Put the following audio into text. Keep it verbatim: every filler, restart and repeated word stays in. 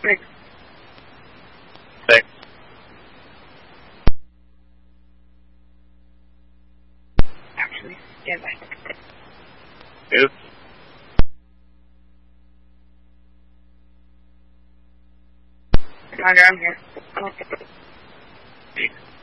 Thanks. Thanks. Actually, stand by. Yes. Commander, I'm here.